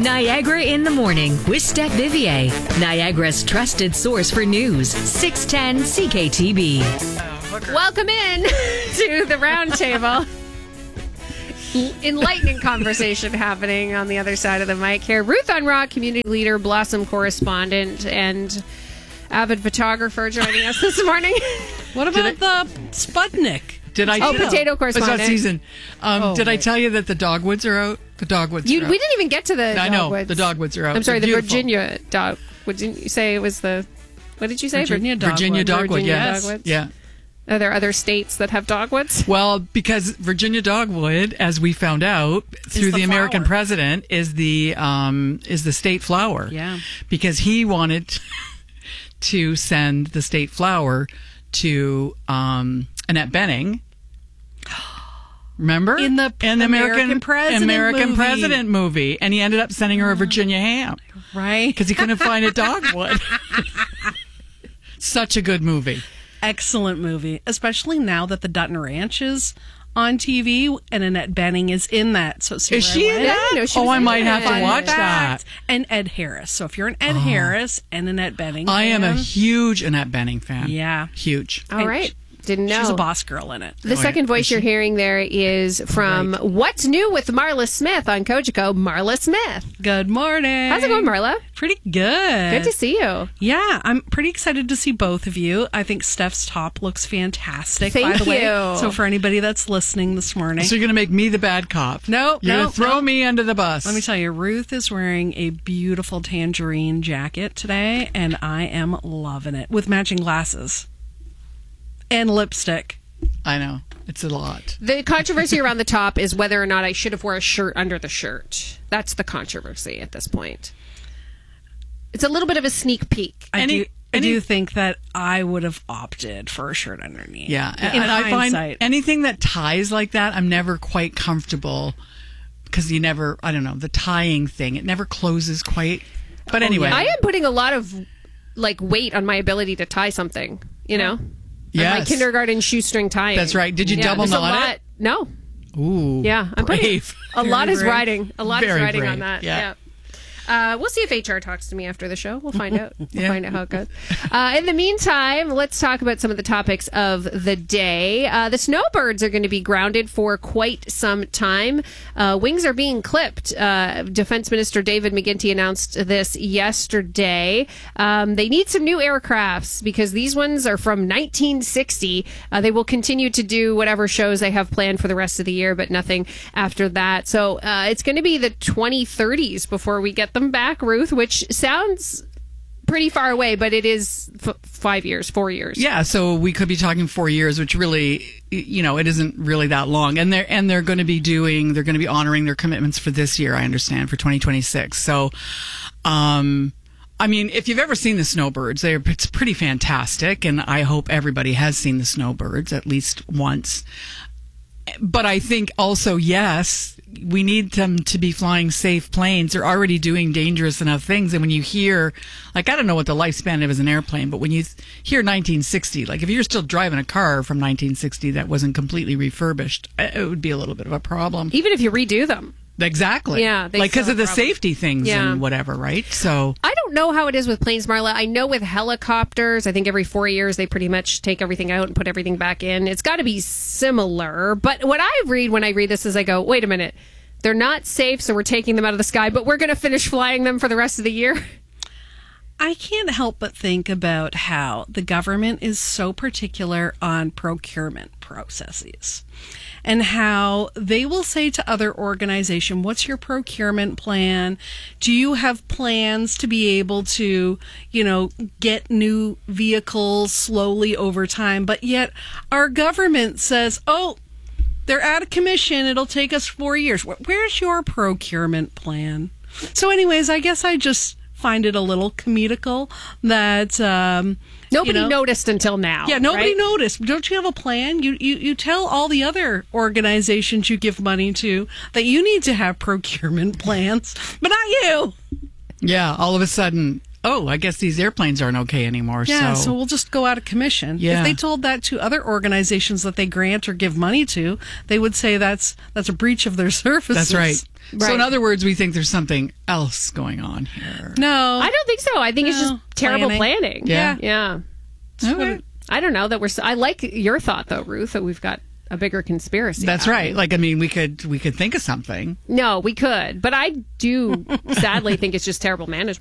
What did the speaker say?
Niagara in the Morning with Steph Vivier, Niagara's trusted source for news, 610 CKTB. Welcome in to the round table. Enlightening conversation happening on the other side of the mic here. Ruth Unruh, community leader, Blossom correspondent, and avid photographer joining us this morning. What about the Sputnik? Potato correspondent. It's not season. Did I tell you that the dogwoods are out? The dogwoods are out. We didn't even get to the dogwoods. I know, the dogwoods are out. I'm sorry, They're the beautiful. Virginia dog. Didn't you say it was the... What did you say? Virginia dogwood. Virginia dogwood, yes. Dogwoods? Yeah. Are there other states that have dogwoods? Well, because Virginia dogwood, as we found out through the American flower. president, is the state flower. Yeah. Because he wanted to send the state flower to Annette Bening. Remember? In the American President movie. And he ended up sending her a Virginia ham. Right. Because he couldn't find a dogwood. Such a good movie. Excellent movie, especially now that the Dutton Ranch is on TV and Annette Bening is in that. So Is she in that? I might have to watch that. And Ed Harris. So if you're an Ed Harris and Annette Bening I am a fan, huge Annette Bening fan. Yeah. Huge. All right. Didn't know. She's a boss girl in it. The second voice you're hearing there is from What's New with Marla Smith on Kojiko, Marla Smith. Good morning. How's it going, Marla? Pretty good. Good to see you. Yeah, I'm pretty excited to see both of you. I think Steph's top looks fantastic, by Thank the way. you. So for anybody that's listening this morning. So you're going to make me the bad cop? No, You're going to throw me under the bus. Let me tell you, Ruth is wearing a beautiful tangerine jacket today, and I am loving it with matching glasses and lipstick. I know. It's a lot. The controversy around the top is whether or not I should have wore a shirt under the shirt. That's the controversy at this point. It's a little bit of a sneak peek. I do think that I would have opted for a shirt underneath. Yeah. In And I find hindsight. anything that ties like that, I'm never quite comfortable because the tying thing, it never closes quite. But anyway. I am putting a lot of weight on my ability to tie something, you know? Yes. My kindergarten shoestring tying. That's right. Did you double there's knot it? No. Ooh. Yeah. I'm putting brave. a lot is brave. riding. A lot is Very riding brave. on that. Yeah. We'll see if HR talks to me after the show. We'll find out. Yeah. Find out how it goes. In the meantime, let's talk about some of the topics of the day. The snowbirds are going to be grounded for quite some time. Wings are being clipped. Defense Minister David McGuinty announced this yesterday. They need some new aircrafts because these ones are from 1960. They will continue to do whatever shows they have planned for the rest of the year, but nothing after that. So it's going to be the 2030s before we get them back, Ruth, which sounds pretty far away, but it is 4 years. Yeah, so we could be talking 4 years, which really, it isn't really that long. And they're going to be honoring their commitments for this year, I understand, for 2026. So, if you've ever seen the snowbirds, it's pretty fantastic, and I hope everybody has seen the snowbirds at least once. But I think also, yes, we need them to be flying safe planes. They're already doing dangerous enough things. And when you hear, I don't know what the lifespan of an airplane, but when you hear 1960, if you're still driving a car from 1960 that wasn't completely refurbished, it would be a little bit of a problem. Even if you redo them. Exactly. Yeah. Because of the safety things and whatever, right? So I don't know how it is with planes, Marla. I know with helicopters, I think every 4 years they pretty much take everything out and put everything back in. It's got to be similar. But what I read when I read this is I go, wait a minute. They're not safe, so we're taking them out of the sky, but we're going to finish flying them for the rest of the year. I can't help but think about how the government is so particular on procurement processes and how they will say to other organizations, what's your procurement plan? Do you have plans to be able to, get new vehicles slowly over time? But yet our government says, they're out of commission. It'll take us 4 years. Where's your procurement plan? So anyways, I guess I just find it a little comedical that nobody noticed until now. Yeah, nobody right? noticed. Don't you have a plan? You tell all the other organizations you give money to that you need to have procurement plans, but not you. yeah, all of a sudden, oh, I guess these airplanes aren't okay anymore. Yeah, so we'll just go out of commission. Yeah. If they told that to other organizations that they grant or give money to, they would say that's a breach of their services. That's right. So in Right. other words, we think there's something else going on here. No. I don't think so. I think it's just No, terrible planning. planning. Yeah. Yeah. Okay. I don't know that I like your thought though, Ruth, that we've got a bigger conspiracy. That's right. Like, I mean, we could think of something. No, we could, but I do sadly think it's just terrible management.